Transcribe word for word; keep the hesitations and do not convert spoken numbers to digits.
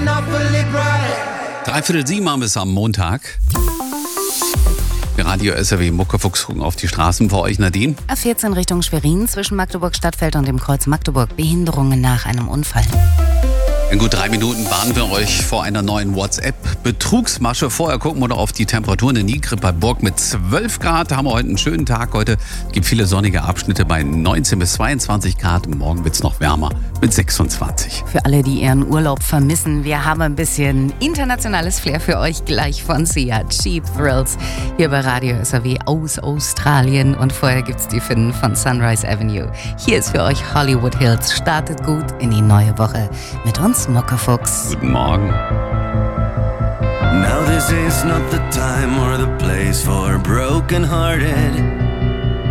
Dreiviertel sieben haben wir es am Montag. Radio S R W Muckefuchs gucken auf die Straßen vor euch, Nadine. A vierzehn Richtung Schwerin zwischen Magdeburg-Stadtfeld und dem Kreuz Magdeburg. Behinderungen nach einem Unfall. In gut drei Minuten warnen wir euch vor einer neuen WhatsApp-Betrugsmasche. Vorher gucken wir noch auf die Temperaturen in Niegripp bei Burg mit zwölf Grad. Da haben wir heute einen schönen Tag. Heute gibt viele sonnige Abschnitte bei neunzehn bis zweiundzwanzig Grad. Morgen wird es noch wärmer mit sechsundzwanzig. Für alle, die ihren Urlaub vermissen, wir haben ein bisschen internationales Flair für euch gleich von Sia. Cheap Thrills hier bei Radio S R W aus Australien. Und vorher gibt es die Finnen von Sunrise Avenue. Hier ist für euch Hollywood Hills. Startet gut in die neue Woche mit uns. Muckefuchs. Guten Morgen. Now this is not the time or the place for broken-hearted.